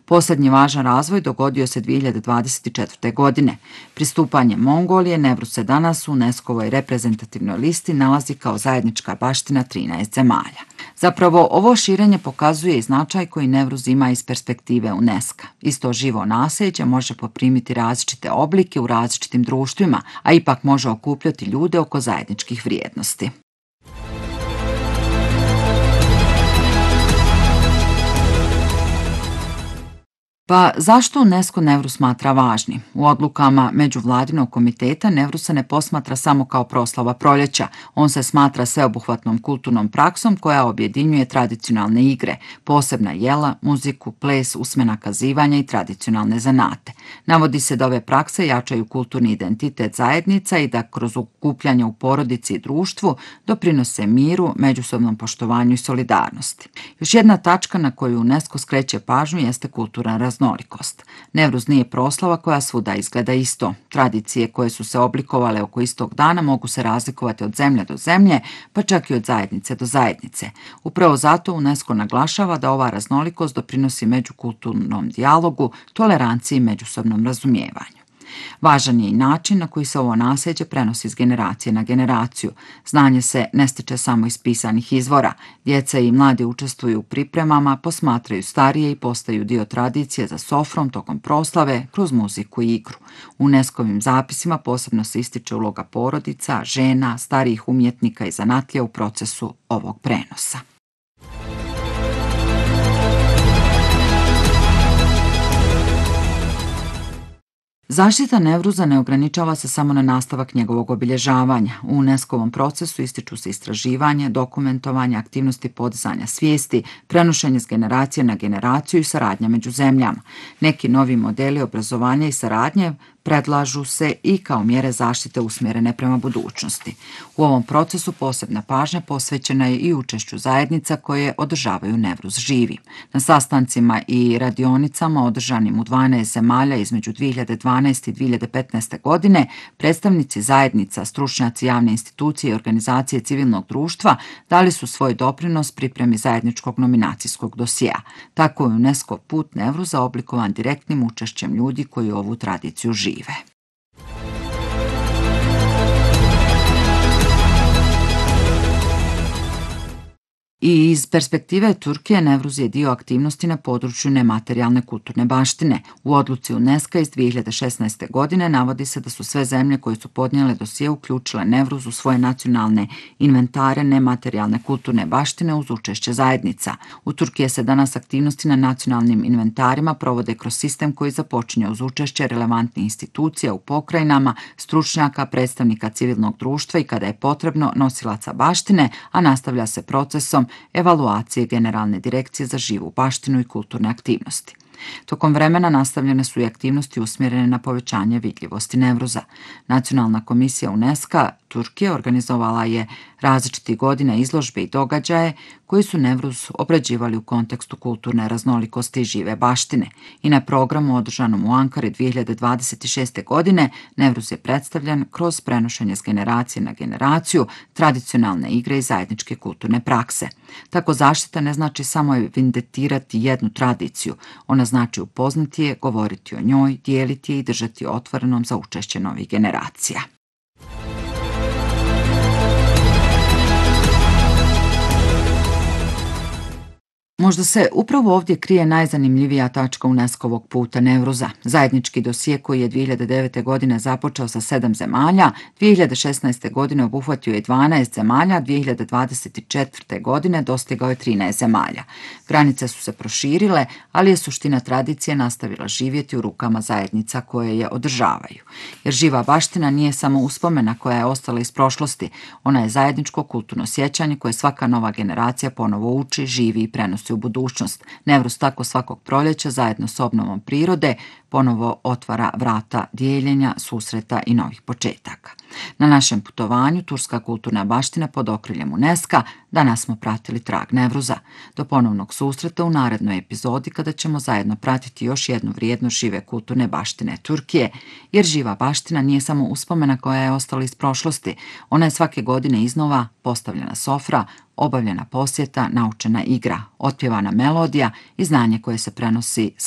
Posljednji važan razvoj dogodio se 2024. godine. Pristupanje Mongolije Nevruz se danas u UNESCO-voj reprezentativnoj listi nalazi kao zajednička baština 13 zemalja. Zapravo, ovo širenje pokazuje i značaj koji Nevruz ima iz perspektive UNESCO. Isto živo nasljeđe može poprimiti različite oblike u različitim društvima, a ipak može okupljati ljude oko zajedničkih vrijednosti. Pa zašto UNESCO Nevruz smatra važnim? U odlukama Međuvladinog komiteta Nevruz se ne posmatra samo kao proslava proljeća. On se smatra sveobuhvatnom kulturnom praksom koja objedinjuje tradicionalne igre, posebna jela, muziku, ples, usmena kazivanja i tradicionalne zanate. Navodi se da ove prakse jačaju kulturni identitet zajednica i da kroz okupljanje u porodici i društvu doprinose miru, međusobnom poštovanju i solidarnosti. Još jedna tačka na koju UNESCO skreće pažnju jeste kulturna raznolikost. Nevruz nije proslava koja svuda izgleda isto. Tradicije koje su se oblikovale oko istog dana mogu se razlikovati od zemlje do zemlje, pa čak i od zajednice do zajednice. Upravo zato UNESCO naglašava da ova raznolikost doprinosi međukulturnom dijalogu, toleranciji i međusobnom razumijevanju. Važan je i način na koji se ovo nasljeđe prenosi iz generacije na generaciju. Znanje se ne stiče samo iz pisanih izvora. Djeca i mladi učestvuju u pripremama, posmatraju starije i postaju dio tradicije za sofrom tokom proslave kroz muziku i igru. U UNESCO-vim zapisima posebno se ističe uloga porodica, žena, starijih umjetnika i zanatlija u procesu ovog prenosa. Zaštita Nevruza ne ograničava se samo na nastavak njegovog obilježavanja. U UNESCO-vom procesu ističu se istraživanje, dokumentovanje, aktivnosti podizanja svijesti, prenošenje s generacije na generaciju i saradnja među zemljama. Neki novi modeli obrazovanja i saradnje predlažu se i kao mjere zaštite usmjerene prema budućnosti. U ovom procesu posebna pažnja posvećena je i učešću zajednica koje održavaju Nevruz živim. Na sastancima i radionicama održanim u 12 zemalja između 2012. i 2015. godine predstavnici zajednica, stručnjaci javne institucije i organizacije civilnog društva dali su svoj doprinos pripremi zajedničkog nominacijskog dosjea. Tako je UNESCO put Nevruza oblikovan direktnim učešćem ljudi koji ovu tradiciju žive. I iz perspektive Turske Nevruz je dio aktivnosti na području nematerijalne kulturne baštine. U odluci UNESCO iz 2016. godine navodi se da su sve zemlje koje su podnijele dosije uključile Nevruz u svoje nacionalne inventare nematerijalne kulturne baštine uz učešće zajednica. U Turskiji se danas aktivnosti na nacionalnim inventarima provode kroz sistem koji započinje uz učešće relevantnih institucija u pokrajinama, stručnjaka, predstavnika civilnog društva i kada je potrebno nosilaca baštine, a nastavlja se procesom evaluacije Generalne direkcije za živu baštinu i kulturne aktivnosti. Tokom vremena nastavljene su i aktivnosti usmjerene na povećanje vidljivosti Nevruza. Nacionalna komisija UNESCO Turske organizovala je različitih godina izložbe i događaje koji su Nevruz obrađivali u kontekstu kulturne raznolikosti i žive baštine. I na programu održanom u Ankari 2026. godine Nevruz je predstavljen kroz prenošenje s generacije na generaciju, tradicionalne igre i zajedničke kulturne prakse. Tako zaštita ne znači samo evidentirati jednu tradiciju, ona znači upoznati je, govoriti o njoj, dijeliti je i držati otvorenom za učešće novih generacija. Možda se upravo ovdje krije najzanimljivija tačka UNESCO-vog puta Nevruza. Zajednički dosije koji je 2009. godine započeo sa 7 zemalja, 2016. godine obuhvatio je 12 zemalja, 2024. godine dostigao je 13 zemalja. Granice su se proširile, ali je suština tradicije nastavila živjeti u rukama zajednica koje je održavaju. Jer živa baština nije samo uspomena koja je ostala iz prošlosti, ona je zajedničko kulturno sjećanje koje svaka nova generacija ponovo uči, živi i prenosi u budućnost. Nevruz tako svakog proljeća zajedno s obnovom prirode ponovo otvara vrata dijeljenja, susreta i novih početaka. Na našem putovanju Turska kulturna baština pod okriljem UNESCO danas smo pratili trag Nevruza. Do ponovnog susreta u narednoj epizodi kada ćemo zajedno pratiti još jednu vrijednost žive kulturne baštine Turkije, jer živa baština nije samo uspomena koja je ostala iz prošlosti, ona je svake godine iznova postavljena sofra, obavljena posjeta, naučena igra, otpjevana melodija i znanje koje se prenosi